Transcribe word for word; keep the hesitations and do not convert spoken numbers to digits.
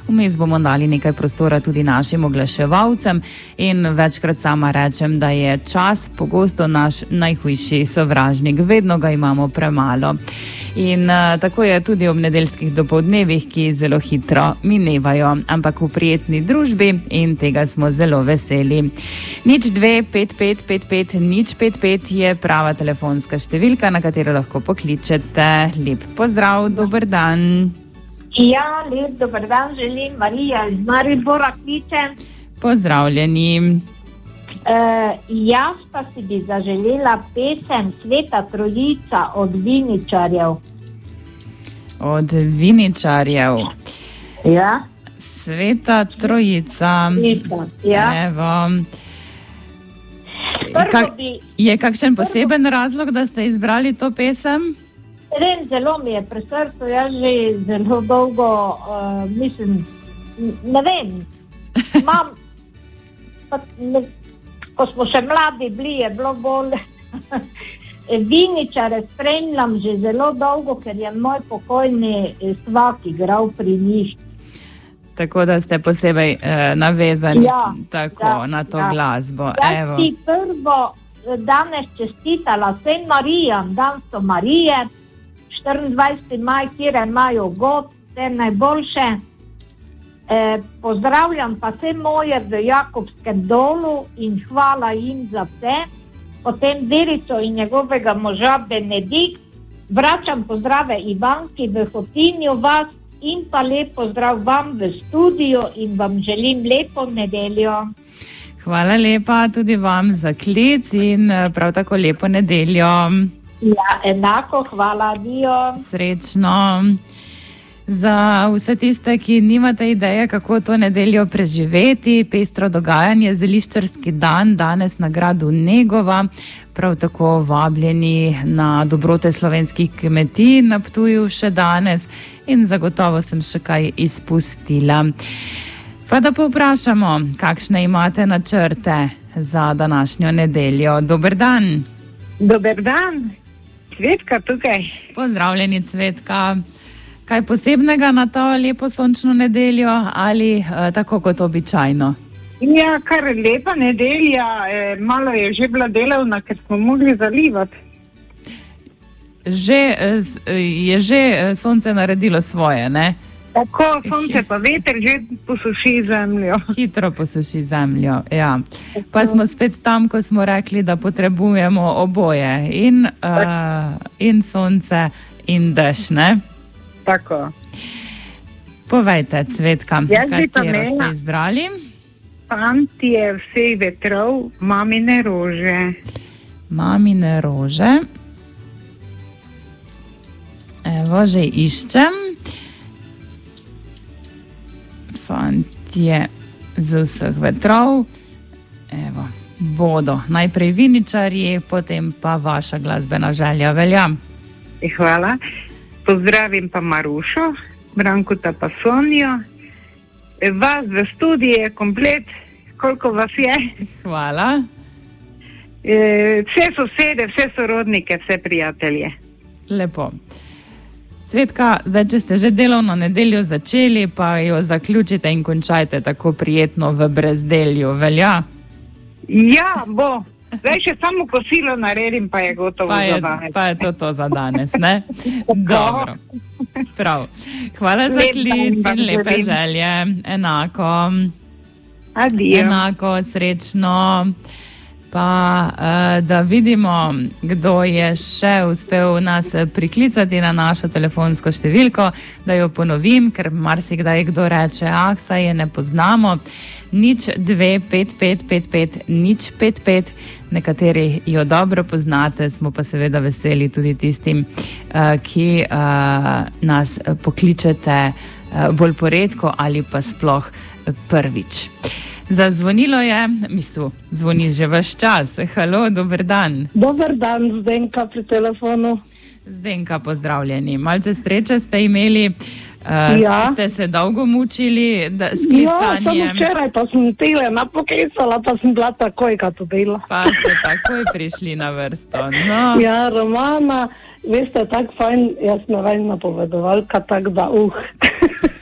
Vmes bomo dali nekaj prostora tudi našim oglaševalcem in večkrat sama rečem, da je čas pogosto naš najhujši sovražnik. Vedno ga imamo premalo. In uh, tako je tudi ob nedeljskih dopoldnevih, ki zelo hitro minevajo, ampak v prijetni družbi in tega smo zelo veseli. Nič dve, pet, pet, pet, pet, nič pet, pet je prava telefonska številka, na katero lahko pokličete. Lep pozdrav, dober dan. Ja, lep dober dan, želim, Marija iz Maribora kliče. Pozdravljeni. Uh, jaz pa si bi zaželela pesem Sveta Trojica od Viničarjev. Od Viničarjev. Ja. Sveta Trojica. Sveta, ja. Evo. Prvo Kak, bi, je kakšen poseben razlog, da ste izbrali to pesem? vem, zelo mi je pri srcu, jaz že zelo dolgo, uh, mislim, ne vem, imam, pa, ne, ko smo še mladi bili, je bilo bolj Viničare spremljam že zelo dolgo, ker je moj pokojni svak igral pri njih. Tako da ste posebej eh, navezani Ja, tako ja, na to ja. glasbo. Jaz Evo. ti prvo danes čestitala vsem Marijam, dan so Marije, štiriindvajseti maj, kjer imajo god, vse najboljše. E, pozdravljam pa vse moje v Jakobskem dolu in hvala jim za vse. Potem Dirico in njegovega moža Benedikt. Vračam pozdrave Ivanki v Hotinju vas in pa lep pozdrav vam v studiu in vam želim lepo nedeljo. Hvala lepa tudi vam za klic in prav tako lepo nedeljo. Ja, enako, hvala, adijo. Srečno. Za vse tiste, ki nimate ideje, kako to nedeljo preživeti, pestro dogajanje, zeliščarski dan, danes na gradu Negova, prav tako vabljeni na dobrote slovenskih kmetij na Ptuju še danes in zagotovo sem še kaj izpustila. Pa da povprašamo, kakšne imate načrte za današnjo nedeljo. Dober dan. Dober dan, Cvetka tukaj. Pozdravljeni, Cvetka. Kaj posebnega na to lepo sončno nedeljo ali uh, tako kot običajno? Ja, kar lepa nedelja, eh, malo je že bila delovna, ker smo mogli zalivati. Že, eh, je že eh, sonce naredilo svoje, ne? Tako, sonce pa veter že posuši zemljo. Hitro posuši zemljo, ja. Pa smo spet tam, ko smo rekli, da potrebujemo oboje. In, uh, in sonce in dež, ne? Tako. Povejte, Cvetka, Jaz bi pa katero ste imela- izbrali? Fantje vseh vetrov, mamine rože. Mamine rože. Evo, že iščem. Fantje z vseh vetrov. Evo, bodo najprej Viničarji, potem pa vaša glasbena želja velja. Hvala. Pozdravim pa Marušo, Brankuta pa Sonjo. Vas v studiju je komplet, koliko vas je. Hvala. E, vse sosede, vse sorodnike, vse prijatelje. Lepo. Cvetka, zdaj, če ste že delovno nedeljo začeli, pa jo zaključite in končajte tako prijetno v brezdelju, velja? Ja, bo. Zdaj še samo kosilo naredim, pa je gotovo Pa je, za danes. pa je to to za danes, ne? Dobro. Prav. Hvala za Lep klic dan in vam lepe želim. želje. Enako. Adijo. Enako, srečno. Pa uh, da vidimo, kdo je še uspel nas priklicati na našo telefonsko številko, da jo ponovim, ker marsikdaj kdo reče, ah, saj je ne poznamo. Nič dve, pet, pet, pet, pet, nič pet, pet. Nekateri jo dobro poznate, smo pa seveda veseli tudi tistim, uh, ki uh, nas pokličete uh, bolj poredko ali pa sploh prvič. Zazvonilo je, mislu, zvoni že vaš čas. Halo, dober dan. Dober dan, Zdenka pri telefonu. Zdenka, pozdravljeni. Malce sreče ste imeli, uh, Ja. ste se dolgo mučili da, s Ja, samo klicanjem, včeraj pa sem tele napoklicala, pa sem bila takoj, kad dobila. pa ste takoj prišli na vrsto. No, Ja, Romana, veste, tak fajn, jaz ne vem napovedovalka, tak da uh.